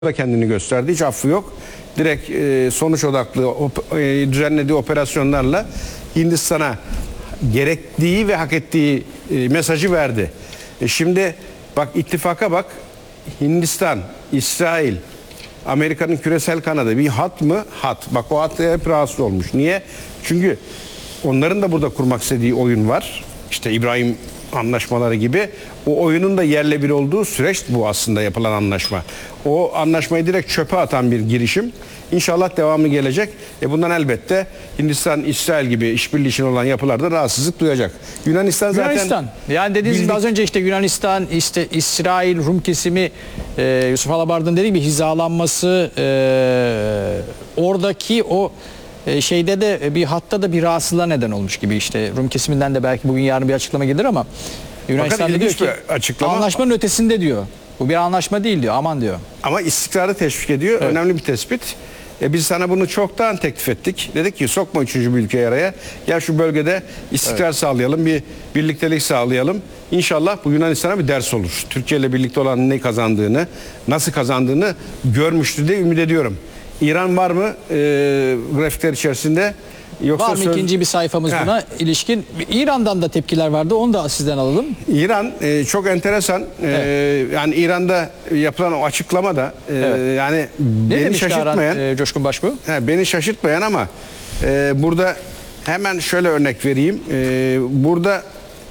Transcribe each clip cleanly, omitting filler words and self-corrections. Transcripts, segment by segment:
da kendini gösterdi. Hiç affı yok. Direkt sonuç odaklı düzenlediği operasyonlarla Hindistan'a gerektiği ve hak ettiği mesajı verdi. Şimdi bak, ittifaka bak. Hindistan, İsrail, Amerika'nın küresel kanadı bir hat mı? Hat. Bak, o hat hep rahatsız olmuş. Niye? Çünkü onların da burada kurmak istediği oyun var. İşte İbrahim anlaşmaları gibi. O oyunun da yerle bir olduğu süreç bu aslında, yapılan anlaşma. O anlaşmayı direkt çöpe atan bir girişim. İnşallah devamı gelecek. Bundan elbette Hindistan, İsrail gibi işbirliği için olan yapılarda rahatsızlık duyacak. Yunanistan zaten... Yani dediğiniz gibi az önce işte Yunanistan, işte İsrail, Rum kesimi, Yusuf Alabar'ın dediği gibi hizalanması, oradaki o şeyde de bir hatta da bir rahatsızlığa neden olmuş gibi. İşte Rum kesiminden de belki bugün yarın bir açıklama gelir ama Yunanistan diyor ki anlaşmanın ötesinde diyor. Bu bir anlaşma değil diyor, aman diyor. Ama istikrarı teşvik ediyor. Evet. Önemli bir tespit. Biz sana bunu çoktan teklif ettik. Dedik ki sokma üçüncü bir ülkeyi araya. Gel şu bölgede istikrar sağlayalım, bir birliktelik sağlayalım. İnşallah bu Yunanistan'a bir ders olur. Türkiye ile birlikte olan ne kazandığını, nasıl kazandığını görmüştür diye ümit ediyorum. İran var mı grafikler içerisinde? Yoksa var mı ikinci bir sayfamız buna ilişkin? İran'dan da tepkiler vardı. Onu da sizden alalım. İran çok enteresan. Yani İran'da yapılan o açıklama da yani beni şaşırtmayan. Coşkun Başbuğ? Beni şaşırtmayan ama burada hemen şöyle örnek vereyim. Burada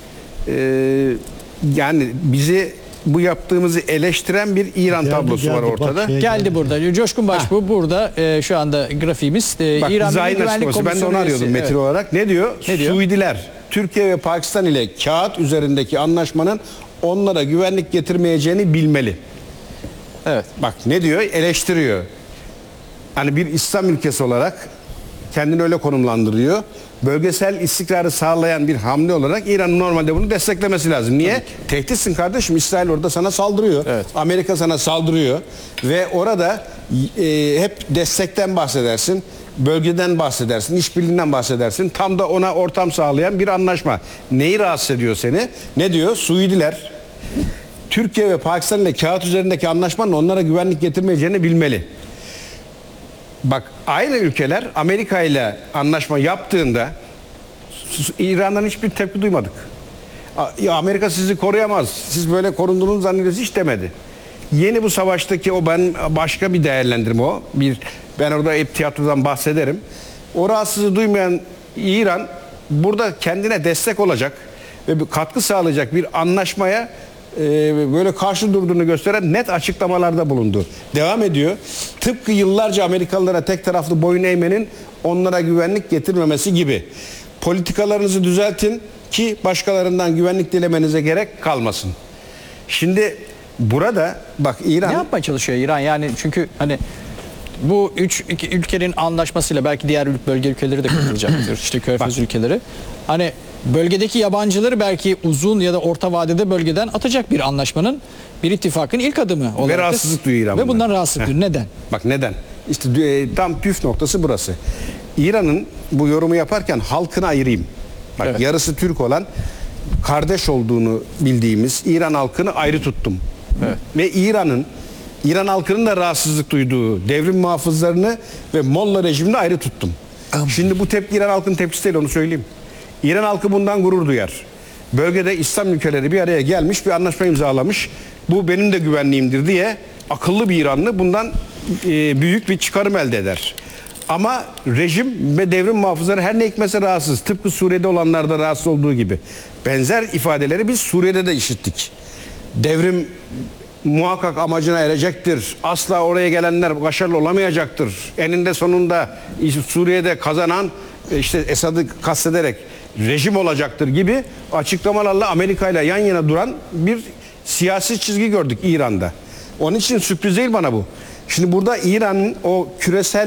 yani bizi bu yaptığımızı eleştiren bir İran tablosu var ortada. Geldi burada. Coşkun Başbuğ burada şu anda grafiğimiz. Bak, İran Güvenlik Komisyonu. Ben de onu arıyordum metin olarak. Ne diyor? Suudiler Türkiye ve Pakistan ile kağıt üzerindeki anlaşmanın onlara güvenlik getirmeyeceğini bilmeli. Evet. Bak ne diyor? Eleştiriyor. Hani bir İslam ülkesi olarak kendini öyle konumlandırıyor. Bölgesel istikrarı sağlayan bir hamle olarak İran'ın normalde bunu desteklemesi lazım. Niye? Tehditsin kardeşim. İsrail orada sana saldırıyor. Evet. Amerika sana saldırıyor. Ve orada hep destekten bahsedersin. Bölgeden bahsedersin. İşbirliğinden bahsedersin. Tam da ona ortam sağlayan bir anlaşma. Neyi rahatsız ediyor seni? Ne diyor? Suudiler Türkiye ve Pakistan ile kağıt üzerindeki anlaşmanın onlara güvenlik getirmeyeceğini bilmeli. Bak, aynı ülkeler Amerika ile anlaşma yaptığında İran'dan hiçbir tepki duymadık. Amerika sizi koruyamaz, siz böyle korunduğunuzu zannediyorsunuz hiç demedi. Yeni bu savaştaki o başka bir değerlendirme o. Ben orada hep tiyatrodan bahsederim. O rahatsızlığı duymayan İran burada kendine destek olacak ve bir katkı sağlayacak bir anlaşmaya böyle karşı durduğunu gösteren net açıklamalarda bulundu. Devam ediyor. Tıpkı yıllarca Amerikalılara tek taraflı boyun eğmenin onlara güvenlik getirmemesi gibi. Politikalarınızı düzeltin ki başkalarından güvenlik dilemenize gerek kalmasın. Şimdi burada bak İran... Ne yapmaya çalışıyor İran? Yani çünkü hani bu iki ülkenin anlaşmasıyla belki diğer bölge ülkeleri de katılacaktır. İşte Körfez ülkeleri. Hani bölgedeki yabancıları belki uzun ya da orta vadede bölgeden atacak bir anlaşmanın, bir ittifakın ilk adımı olarak. Ve rahatsızlık duyuyor İran. Ve bundan rahatsızlık duyuyor. Neden? Bak neden? İşte tam püf noktası burası. İran'ın bu yorumu yaparken halkını ayırayım. Bak, evet. Yarısı Türk olan, kardeş olduğunu bildiğimiz İran halkını ayrı tuttum. Evet. Ve İran halkının da rahatsızlık duyduğu devrim muhafızlarını ve Molla rejimini ayrı tuttum. Şimdi bu tepki İran halkının tepkisi değil, onu söyleyeyim. İran halkı bundan gurur duyar. Bölgede İslam ülkeleri bir araya gelmiş, bir anlaşma imzalamış. Bu benim de güvenliğimdir diye akıllı bir İranlı bundan büyük bir çıkarım elde eder. Ama rejim ve devrim muhafızları her ne hikmetse rahatsız. Tıpkı Suriye'de olanlarda rahatsız olduğu gibi. Benzer ifadeleri biz Suriye'de de işittik. Devrim muhakkak amacına erecektir. Asla oraya gelenler başarılı olamayacaktır. Eninde sonunda Suriye'de kazanan işte Esad'ı kastederek rejim olacaktır gibi açıklamalarla Amerika ile yan yana duran bir siyasi çizgi gördük İran'da. Onun için sürpriz değil bana bu. Şimdi burada İran'ın o küresel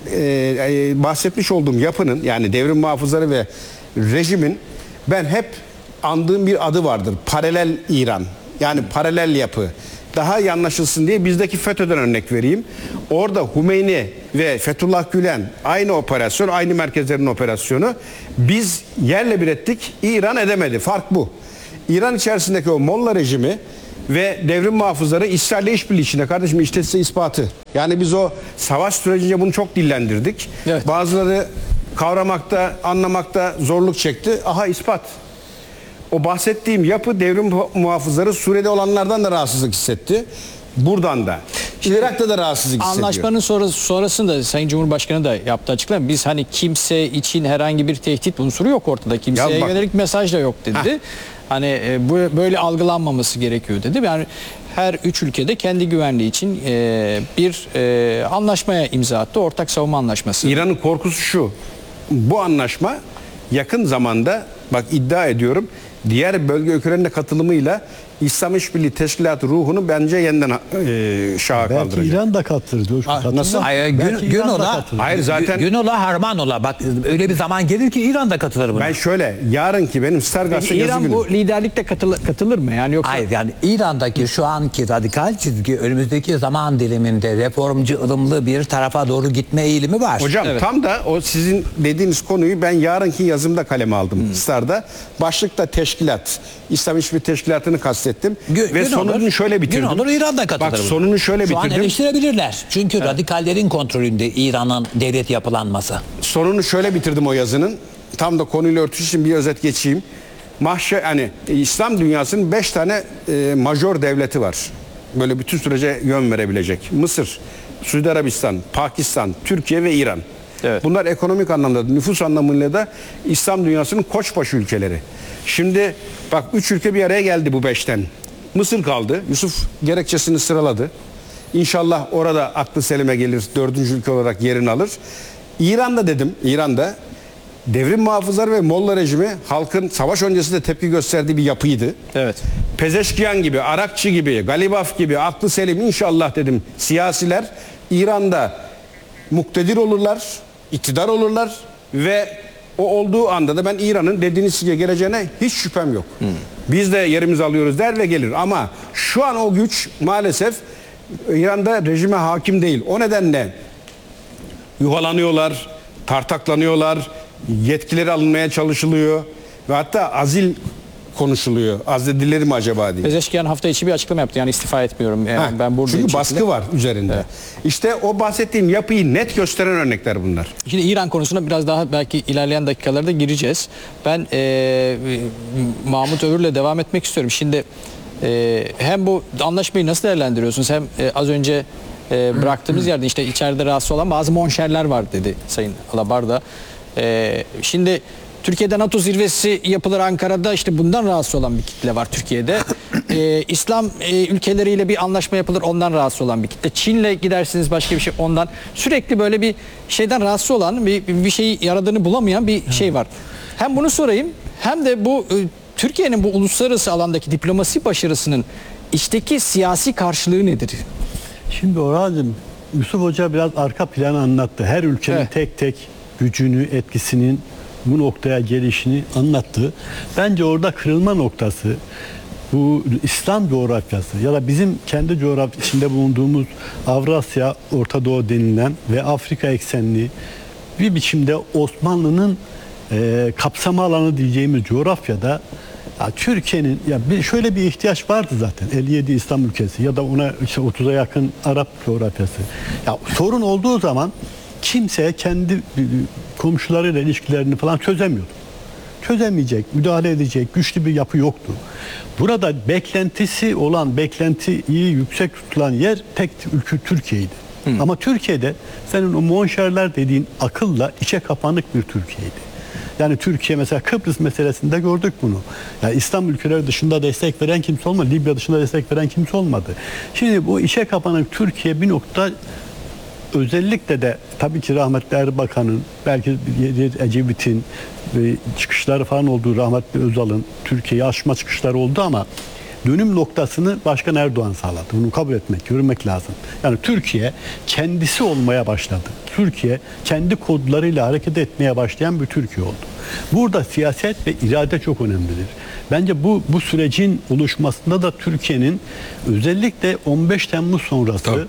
bahsetmiş olduğum yapının, yani devrim muhafızları ve rejimin, ben hep andığım bir adı vardır. Paralel İran. Yani paralel yapı. Daha iyi anlaşılsın diye bizdeki FETÖ'den örnek vereyim. Orada Hümeyni ve Fethullah Gülen aynı operasyon, aynı merkezlerin operasyonu. Biz yerle bir ettik, İran edemedi. Fark bu. İran içerisindeki o Molla rejimi ve devrim muhafızları İsrail'le işbirliği içinde. Kardeşim işte size ispatı. Yani biz o savaş sürecince bunu çok dillendirdik. Evet. Bazıları kavramakta, anlamakta zorluk çekti. Aha ispat. O bahsettiğim yapı devrim muhafızları Suriye'de olanlardan da rahatsızlık hissetti. Buradan da. Irak'ta da rahatsızlık hissediyor. Anlaşmanın sonrasında Sayın Cumhurbaşkanı da yaptı açıklama. Biz hani kimse için herhangi bir tehdit unsuru yok ortada. Kimseye Ya bak- yönelik mesaj da yok dedi. Heh. Hani bu böyle algılanmaması gerekiyor dedi. Yani her üç ülkede kendi güvenliği için bir anlaşmaya imza attı. Ortak savunma anlaşması. İran'ın korkusu şu. Bu anlaşma yakın zamanda bak iddia ediyorum diğer bölge ülkelerinin de katılımıyla İslam İşbirliği Teşkilatı ruhunu bence yeniden şaha Belki kaldıracak. İran da katılır. nasıl? Hayır, Belki İran da katılır. Hayır zaten Günola Harmanola bak öyle bir zaman gelir ki İran da katılır buna. ben şöyle yarınki benim Star Gazete yazı İran günü. bu liderlikte katılır mı? Yani yoksa Hayır yani İran'daki şu anki radikal çizgi önümüzdeki zaman diliminde reformcu ılımlı bir tarafa doğru gitme eğilimi var. Hocam Evet. tam da o sizin dediğiniz konuyu ben yarınki yazımda kaleme aldım Star'da. Başlıkta teşkilat, İslam İşbirliği Teşkilatı'nı kastettim. Ve sonunu şöyle bitirdim. Gün olur İran da katılır Bak buna. sonunu şöyle Şu an bitirdim. eleştirebilirler. Çünkü radikallerin kontrolünde İran'ın devlet yapılanması. Sonunu şöyle bitirdim o yazının. Tam da konuyla örtüşü için bir özet geçeyim. Hani İslam dünyasının 5 tane majör devleti var. Böyle bütün sürece yön verebilecek. Mısır, Suudi Arabistan, Pakistan, Türkiye ve İran. Evet. Bunlar ekonomik anlamda, nüfus anlamıyla da İslam dünyasının koçbaşı ülkeleri. Şimdi bak 3 ülke bir araya geldi bu 5'ten. Mısır kaldı. Yusuf gerekçesini sıraladı. İnşallah orada aklı selime gelir. 4. ülke olarak yerini alır. İran'da dedim. İran'da devrim muhafızları ve Molla rejimi halkın savaş öncesinde tepki gösterdiği bir yapıydı. evet. Pezeşkiyan gibi, Arakçı gibi, Galibaf gibi aklı selim inşallah dedim siyasiler İran'da muktedir olurlar, iktidar olurlar ve o olduğu anda da ben İran'ın dediğiniz gibi geleceğine hiç şüphem yok. Biz de yerimizi alıyoruz der ve gelir. Ama şu an o güç maalesef İran'da rejime hakim değil. O nedenle yuvalanıyorlar, tartaklanıyorlar, yetkileri alınmaya çalışılıyor ve hatta azil konuşuluyor. Azledilir mi acaba diye. Pezeşkiyan hafta içi bir açıklama yaptı. Yani istifa etmiyorum. Yani ben buradayım Çünkü şeklinde. baskı var üzerinde. İşte o bahsettiğim yapıyı net gösteren örnekler bunlar. Şimdi İran konusuna biraz daha belki ilerleyen dakikalarda gireceğiz. Ben Mahmut Övür'le devam etmek istiyorum. Şimdi hem bu anlaşmayı nasıl değerlendiriyorsunuz hem az önce bıraktığımız yerde işte içeride rahatsız olan bazı monşerler var dedi Sayın Alabarda. Şimdi Türkiye'de NATO zirvesi yapılır Ankara'da, işte bundan rahatsız olan bir kitle var Türkiye'de. İslam ülkeleriyle bir anlaşma yapılır, ondan rahatsız olan bir kitle. Çin'le gidersiniz başka bir şey, ondan. Sürekli böyle bir şeyden rahatsız olan, bir şeyi yaradığını bulamayan bir şey var. Hem bunu sorayım hem de bu Türkiye'nin bu uluslararası alandaki diplomasi başarısının içteki siyasi karşılığı nedir? Şimdi Orhan'cığım, Yusuf Hoca biraz arka planı anlattı. Her ülkenin Evet. tek tek gücünü, etkisinin bu noktaya gelişini anlattı. Bence orada kırılma noktası bu İslam coğrafyası ya da bizim kendi coğrafya içinde bulunduğumuz Avrasya, Orta Doğu denilen ve Afrika eksenli bir biçimde Osmanlı'nın kapsama alanı diyeceğimiz coğrafyada ya Türkiye'nin şöyle bir ihtiyaç vardı zaten. 57 İslam ülkesi ya da ona işte 30'a yakın Arap coğrafyası. Ya sorun olduğu zaman kimse kendi komşularıyla ilişkilerini falan çözemiyordu. Çözemeyecek, müdahale edecek güçlü bir yapı yoktu. Burada beklentisi olan, beklentiyi yüksek tutulan yer tek ülke Türkiye'ydi. Ama Türkiye'de senin o monşerler dediğin akılla içe kapanık bir Türkiye'ydi. Yani Türkiye mesela Kıbrıs meselesinde gördük bunu. Yani İslam ülkeleri dışında destek veren kimse olmadı. Libya dışında destek veren kimse olmadı. Şimdi bu içe kapanık Türkiye bir nokta özellikle de tabii ki rahmetli Erbakan'ın, belki Ecevit'in çıkışları falan olduğu, rahmetli Özal'ın Türkiye'yi aşma çıkışları oldu ama dönüm noktasını Başkan Erdoğan sağladı. Bunu kabul etmek, görmek lazım. Yani Türkiye kendisi olmaya başladı. Türkiye kendi kodlarıyla hareket etmeye başlayan bir Türkiye oldu. Burada siyaset ve irade çok önemlidir. Bence bu sürecin oluşmasında da Türkiye'nin özellikle 15 Temmuz sonrası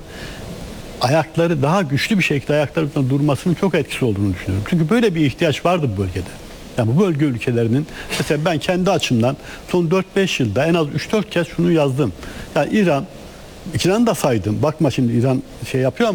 ayakları daha güçlü bir şekilde ayaklarında durmasının çok etkisi olduğunu düşünüyorum. Çünkü böyle bir ihtiyaç vardı bu bölgede. Yani bu bölge ülkelerinin, mesela ben kendi açımdan son 4-5 yılda en az 3-4 kez şunu yazdım. Yani İran'ı da saydım. Bakma şimdi İran şey yapıyor ama